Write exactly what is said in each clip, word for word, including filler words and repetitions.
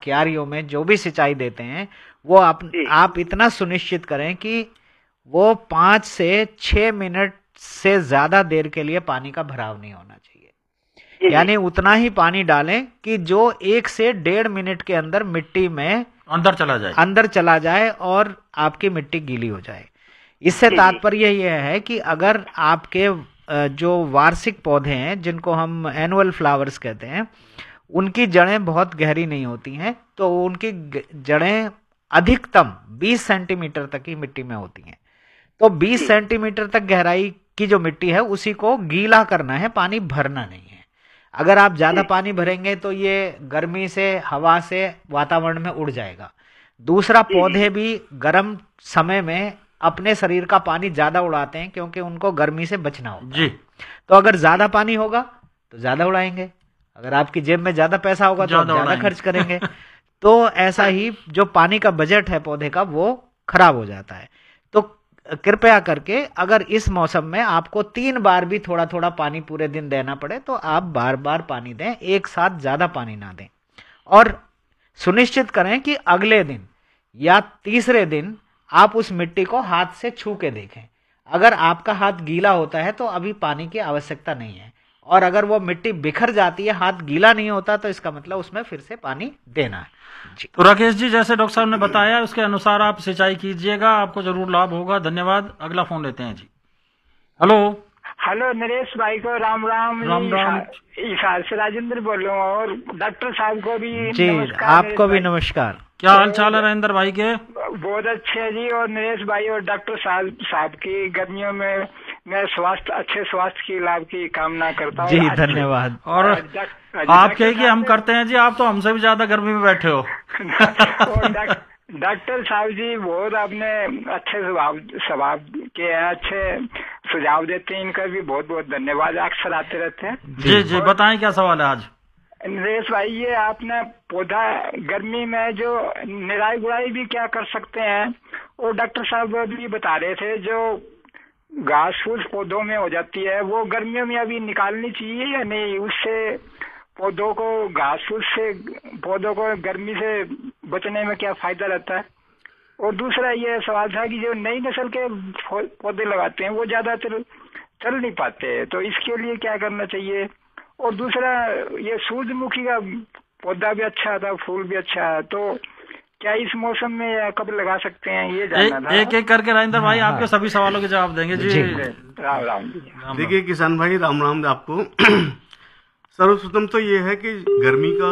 क्यारियों में जो भी सिंचाई देते हैं वो आप आप इतना सुनिश्चित करें कि वो पांच से छह मिनट से ज्यादा देर के लिए पानी का भराव नहीं होना चाहिए। यानी उतना ही पानी डालें कि जो एक से डेढ़ मिनट के अंदर मिट्टी में अंदर चला जाए अंदर चला जाए और आपकी मिट्टी गीली हो जाए। इससे तात्पर्य यह है कि अगर आपके जो वार्षिक पौधे हैं जिनको हम एनुअल फ्लावर्स कहते हैं उनकी जड़ें बहुत गहरी नहीं होती हैं, तो उनकी जड़ें अधिकतम बीस सेंटीमीटर तक ही मिट्टी में होती हैं। तो बीस सेंटीमीटर तक गहराई की जो मिट्टी है उसी को गीला करना है, पानी भरना नहीं है। अगर आप ज्यादा पानी भरेंगे तो ये गर्मी से, हवा से वातावरण में उड़ जाएगा। दूसरा, पौधे भी गर्म समय में अपने शरीर का पानी ज्यादा उड़ाते हैं क्योंकि उनको गर्मी से बचना होता है। तो अगर ज्यादा पानी होगा तो ज्यादा उड़ाएंगे, अगर आपकी जेब में ज्यादा पैसा होगा तो ज्यादा खर्च करेंगे। तो ऐसा ही जो पानी का बजट है पौधे का वो खराब हो जाता है। तो कृपया करके अगर इस मौसम में आपको तीन बार भी थोड़ा थोड़ा पानी पूरे दिन देना पड़े तो आप बार बार पानी दें, एक साथ ज्यादा पानी ना दें। और सुनिश्चित करें कि अगले दिन या तीसरे दिन आप उस मिट्टी को हाथ से छू के देखें। अगर आपका हाथ गीला होता है तो अभी पानी की आवश्यकता नहीं है, और अगर वो मिट्टी बिखर जाती है, हाथ गीला नहीं होता, तो इसका मतलब उसमें फिर से पानी देना है। जी। तो राकेश जी, जैसे डॉक्टर साहब ने बताया उसके अनुसार आप सिंचाई कीजिएगा, आपको जरूर लाभ होगा। धन्यवाद। अगला फोन लेते हैं जी। हेलो हेलो, नरेश भाई को राम राम। राम राम। ईसार से राजेंद्र बोल रहा हूँ, और डॉक्टर साहब को भी जी, आपको भी नमस्कार। क्या हाल चाल है राजेंद्र भाई के? बहुत अच्छे है जी। और नरेश भाई और डॉक्टर साहब साहब की गर्मियों में मैं स्वास्थ्य अच्छे स्वास्थ्य की लाभ की कामना करता हूँ जी। धन्यवाद। और आप कहे कि हम करते हैं जी, आप तो हमसे भी ज्यादा गर्मी में बैठे हो। डॉक्टर साहब जी बहुत आपने अच्छे स्वभाव स्वभाव के हैं, अच्छे सुझाव देते हैं, इनका भी बहुत बहुत धन्यवाद। अक्सर आते रहते हैं। जी जी, बताएं क्या सवाल है आज? नरेश भाई, ये आपने पौधा गर्मी में जो निराई गुड़ाई भी क्या कर सकते हैं, और डॉक्टर साहब भी बता रहे थे जो घास फूस पौधों में हो जाती है वो गर्मियों में अभी निकालनी चाहिए या नहीं? उससे पौधों को घास फूस से पौधों को गर्मी से बचने में क्या फायदा रहता है? और दूसरा ये सवाल था कि जो नई नस्ल के पौधे लगाते हैं वो ज्यादातर चल नहीं पाते, तो इसके लिए क्या करना चाहिए? और दूसरा, ये सूरजमुखी का पौधा भी अच्छा था, फूल भी अच्छा है, तो क्या इस मौसम में या कब लगा सकते हैं, ये जानना था। एक एक करके राजेंद्र भाई आपके सभी सवालों के जवाब देंगे जी। राम राम। देखिए किसान भाई, राम राम आपको। सर्वप्रथम तो ये है कि गर्मी का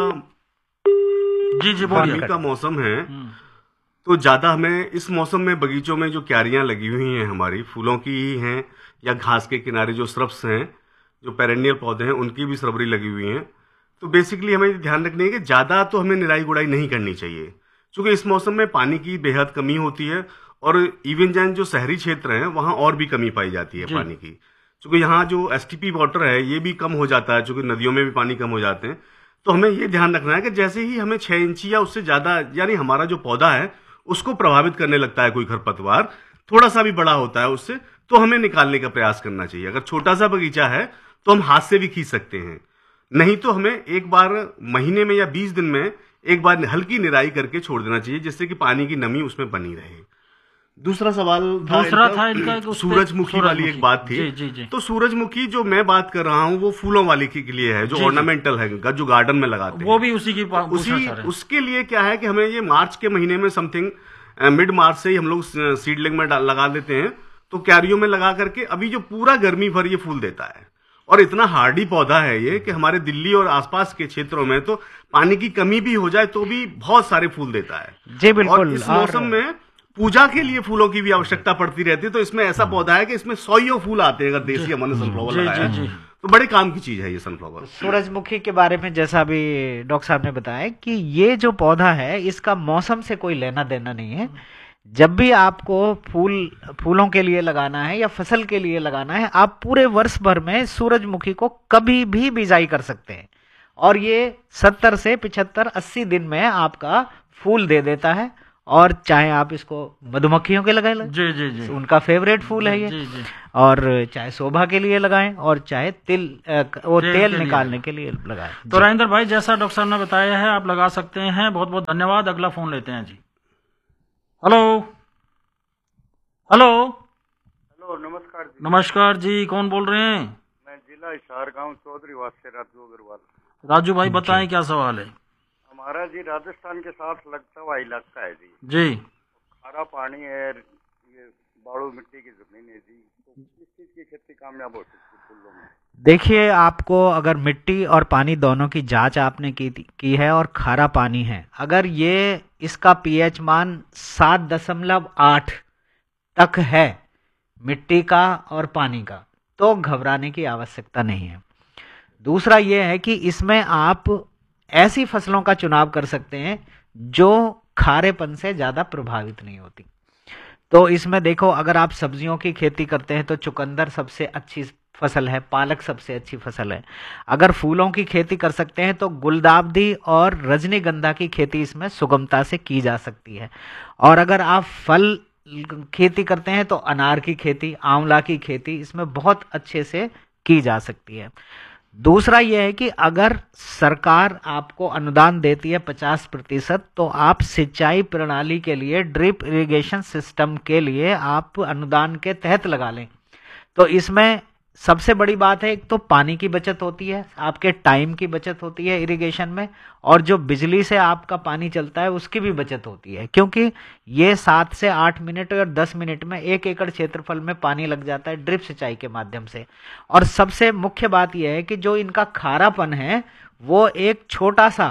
जी जी गर्मी का मौसम है, तो ज्यादा हमें इस मौसम में बगीचों में जो क्यारियां लगी हुई हैं हमारी, फूलों की ही हैं या घास के किनारे जो श्रब्स हैं, जो पेरेनियल पौधे हैं, उनकी भी श्रबरी लगी हुई हैं, तो बेसिकली हमें ध्यान रखनी है कि ज्यादा तो हमें निराई गुड़ाई नहीं करनी चाहिए, क्योंकि इस मौसम में पानी की बेहद कमी होती है। और इवन जैन जो शहरी क्षेत्र हैं वहां और भी कमी पाई जाती है पानी की, क्योंकि यहाँ जो एसटीपी वाटर है ये भी कम हो जाता है, क्योंकि नदियों में भी पानी कम हो जाते हैं। तो हमें ये ध्यान रखना है कि जैसे ही हमें छह इंची या उससे ज्यादा, यानी हमारा जो पौधा है उसको प्रभावित करने लगता है कोई खरपतवार, थोड़ा सा भी बड़ा होता है उससे, तो हमें निकालने का प्रयास करना चाहिए। अगर छोटा सा बगीचा है तो हम हाथ से भी खींच सकते हैं, नहीं तो हमें एक बार महीने में या बीस दिन में एक बार हल्की निराई करके छोड़ देना चाहिए, जिससे कि पानी की नमी उसमें बनी रहे। दूसरा सवाल दूसरा था इनका सूरजमुखी वाली एक बात थी। जी, जी, जी। तो सूरजमुखी जो मैं बात कर रहा हूँ वो फूलों वाली के लिए है, जो ऑर्नामेंटल है, जो गार्डन में लगाते हैं, वो भी उसी की उसी उसके लिए क्या है कि हमें ये मार्च के महीने में समथिंग मिड मार्च से ही हम लोग सीडलिंग में लगा देते हैं, तो क्यारियों में लगा करके अभी जो पूरा गर्मी भर ये फूल देता है। और इतना हार्डी पौधा है ये कि हमारे दिल्ली और आसपास के क्षेत्रों में तो पानी की कमी भी हो जाए तो भी बहुत सारे फूल देता है। जी बिल्कुल। और इस मौसम में पूजा के लिए फूलों की भी आवश्यकता पड़ती रहती है, तो इसमें ऐसा पौधा है कि इसमें सौयों फूल आते हैं। अगर देसी हमने सनफ्लावर लगाया है तो बड़े काम की चीज है ये सनफ्लावर। सूरजमुखी के बारे में जैसा अभी डॉक्टर साहब ने बताया कि ये जो पौधा है इसका मौसम से कोई लेना देना नहीं है। जब भी आपको फूल फूलों के लिए लगाना है या फसल के लिए लगाना है, आप पूरे वर्ष भर में सूरजमुखी को कभी भी बिजाई कर सकते हैं, और ये सत्तर से पिछहत्तर अस्सी दिन में आपका फूल दे देता है और चाहे आप इसको मधुमक्खियों के लगाए लगाएं, जी जी जी, उनका फेवरेट फूल है ये। जी जी, और चाहे शोभा के लिए लगाएं और चाहे तिल अ, वो तेल तेल के लिए निकालने के लिए लगाएं। तो राजेंद्र भाई जैसा डॉक्टर साहब ने बताया है आप लगा सकते हैं। बहुत बहुत धन्यवाद। अगला फोन लेते हैं जी। हेलो हेलो हेलो, नमस्कार जी। नमस्कार जी, कौन बोल रहे हैं? मैं जिला हिसार गांव चौधरी वास से राजू अग्रवाल। राजू भाई बताएं क्या सवाल है? हमारा जी राजस्थान के साथ लगता हुआ इलाका है जी। जी, खारा पानी है, ये बालू मिट्टी की जमीन है जी, तो किस चीज की खेती कामयाब हो सकती है फूलों में? देखिए, आपको अगर मिट्टी और पानी दोनों की जांच आपने की की है और खारा पानी है, अगर ये इसका पीएच मान सात दशमलव आठ तक है मिट्टी का और पानी का, तो घबराने की आवश्यकता नहीं है। दूसरा ये है कि इसमें आप ऐसी फसलों का चुनाव कर सकते हैं जो खारेपन से ज़्यादा प्रभावित नहीं होती। तो इसमें देखो, अगर आप सब्जियों की खेती करते हैं तो चुकंदर सबसे अच्छी फसल है, पालक सबसे अच्छी फसल है। अगर फूलों की खेती कर सकते हैं तो गुलदाउदी और रजनीगंधा की खेती इसमें सुगमता से की जा सकती है। और अगर आप फल खेती करते हैं तो अनार की खेती, आंवला की खेती इसमें बहुत अच्छे से की जा सकती है। दूसरा यह है कि अगर सरकार आपको अनुदान देती है पचास प्रतिशत, तो आप सिंचाई प्रणाली के लिए ड्रिप इरिगेशन सिस्टम के लिए आप अनुदान के तहत लगा लें। तो इसमें सबसे बड़ी बात है, एक तो पानी की बचत होती है, आपके टाइम की बचत होती है इरिगेशन में, और जो बिजली से आपका पानी चलता है उसकी भी बचत होती है, क्योंकि ये सात से आठ मिनट और दस मिनट में एक एकड़ क्षेत्रफल में पानी लग जाता है ड्रिप सिंचाई के माध्यम से। और सबसे मुख्य बात यह है कि जो इनका खारापन है वो एक छोटा सा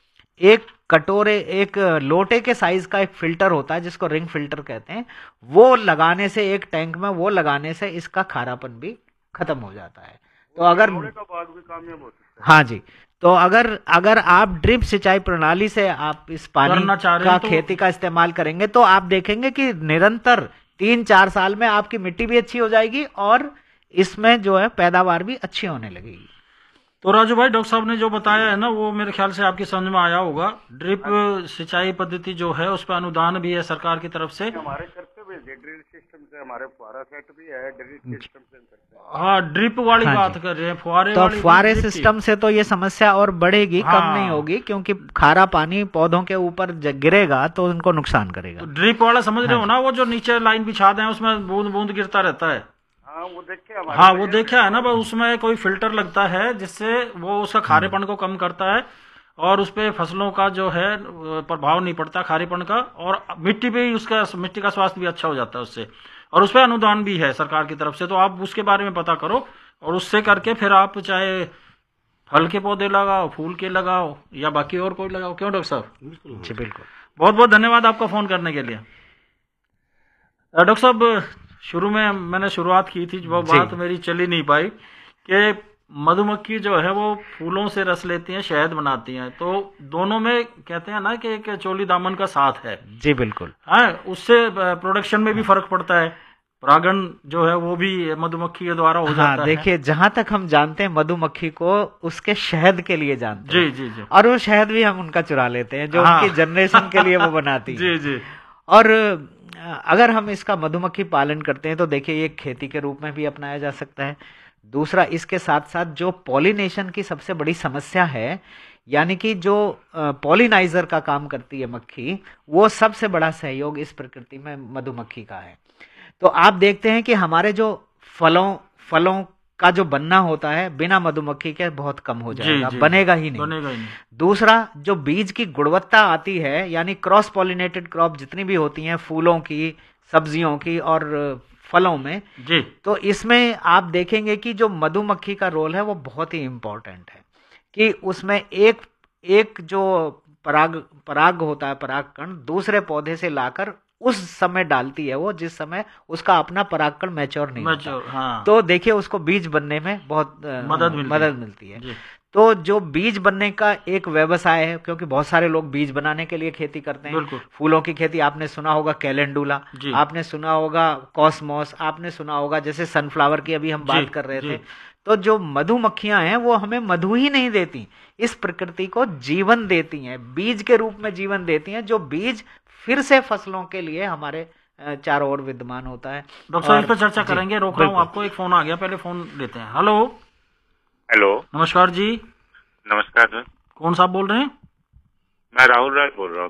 एक कटोरे एक लोटे के साइज का एक फिल्टर होता है जिसको रिंग फिल्टर कहते हैं, वो लगाने से, एक टैंक में वो लगाने से इसका खारापन भी खत्म हो जाता है। तो अगर का बाग भी कामयाब हो सकता है। हाँ जी, तो अगर अगर आप ड्रिप सिंचाई प्रणाली से आप इस पानी का तो... खेती का इस्तेमाल करेंगे तो आप देखेंगे कि निरंतर तीन चार साल में आपकी मिट्टी भी अच्छी हो जाएगी और इसमें जो है पैदावार भी अच्छी होने लगेगी। तो राजू भाई, डॉक्टर साहब ने जो बताया है ना वो मेरे ख्याल से आपकी समझ में आया होगा। ड्रिप सिंचाई पद्धति जो है उस पर अनुदान भी है सरकार की तरफ से। हमारे करते हुए ड्रिल सिस्टम से, हमारे फुहारा सेट भी है, ड्रिल सिस्टम से करते हैं। हाँ, ड्रिप वाली हाँ बात कर रहे हैं, फुहारे तो वाली फुहारे सिस्टम से तो ये समस्या और बढ़ेगी, हाँ। कम नहीं होगी, क्योंकि खारा पानी पौधों के ऊपर गिरेगा तो उनको नुकसान करेगा। तो ड्रिप वाला समझ रहे हो ना, वो जो नीचे लाइन बिछा दें उसमें बूंद बूंद गिरता रहता है। हाँ वो देखे हाँ वो देखा है ना, बस उसमें कोई फिल्टर लगता है जिससे वो उसका खारेपन को कम करता है और उस पर फसलों का जो है प्रभाव नहीं पड़ता खारेपन का, और मिट्टी भी उसका मिट्टी का स्वास्थ्य भी अच्छा हो जाता है उससे, और उस पर अनुदान भी है सरकार की तरफ से। तो आप उसके बारे में पता करो और उससे करके फिर आप चाहे फल के पौधे लगाओ, फूल के लगाओ या बाकी और कोई लगाओ। क्यों डॉक्टर साहब? जी बिल्कुल। बहुत बहुत धन्यवाद आपका फोन करने के लिए। डॉक्टर साहब, शुरू में मैंने शुरुआत की थी, वो बात मेरी चली नहीं पाई कि मधुमक्खी जो है वो फूलों से रस लेती हैं, शहद बनाती हैं, तो दोनों में कहते हैं ना कि एक चोली दामन का साथ है। जी बिल्कुल। हाँ, उससे प्रोडक्शन में भी फर्क पड़ता है, परागण जो है वो भी मधुमक्खी के द्वारा हो हाँ, जाता है। देखिए, जहां तक हम जानते हैं मधुमक्खी को उसके शहद के लिए जानते हैं। जी जी जी। और वो शहद भी हम उनका चुरा लेते हैं जो हाँ। उनकी जनरेशन के लिए वो बनाती है। जी जी। और अगर हम इसका मधुमक्खी पालन करते हैं तो देखिए ये खेती के रूप में भी अपनाया जा सकता है। दूसरा, इसके साथ साथ जो पॉलिनेशन की सबसे बड़ी समस्या है, यानी कि जो पॉलिनाइजर का काम करती है मक्खी, वो सबसे बड़ा सहयोग इस प्रकृति में मधुमक्खी का है। तो आप देखते हैं कि हमारे जो फलों फलों का जो बनना होता है बिना मधुमक्खी के बहुत कम हो जाएगा, जी, जी, बनेगा ही नहीं। बनेगा ही नहीं। दूसरा, जो बीज की गुणवत्ता आती है, यानी क्रॉस पॉलिनेटेड क्रॉप जितनी भी होती हैं फूलों की, सब्जियों की और फलों में जी, तो इसमें आप देखेंगे कि जो मधुमक्खी का रोल है वो बहुत ही इम्पोर्टेंट है कि उसमें एक एक जो पराग पराग होता है, परागकण दूसरे पौधे से लाकर उस समय डालती है वो जिस समय उसका अपना परागकण मैच्योर नहीं मैच्योर, होता। हाँ। तो देखिए उसको बीज बनने में बहुत मदद मिलती मदद मिलती है। तो जो बीज बनने का एक व्यवसाय है, क्योंकि बहुत सारे लोग बीज बनाने के लिए खेती करते हैं। फूलों की खेती आपने सुना होगा कैलेंडुला, आपने सुना होगा कॉस्मोस, आपने सुना होगा जैसे सनफ्लावर की अभी हम बात कर रहे थे, तो जो मधुमक्खियां हैं वो हमें मधु ही नहीं देती, इस प्रकृति को जीवन देती हैं, बीज के रूप में जीवन देती हैं, जो बीज फिर से फसलों के लिए हमारे चारों ओर विद्यमान होता है। डॉक्टर साहब इस पर चर्चा करेंगे, रोक रहा हूँ आपको, एक फोन आ गया, पहले फोन लेते हैं। हेलो हेलो, नमस्कार जी। नमस्कार सर। कौन साहब बोल रहे हैं? मैं राहुल राज बोल रहा हूँ।